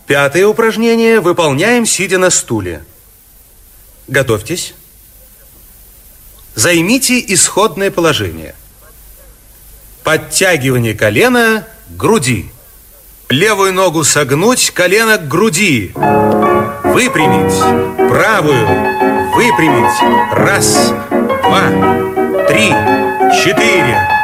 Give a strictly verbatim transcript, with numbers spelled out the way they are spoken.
Пятое упражнение выполняем, сидя на стуле. Готовьтесь. Займите исходное положение. Подтягивание колена к груди. Левую ногу согнуть, колено к груди. Выпрямить. Правую выпрямить. Раз, два, три, четыре,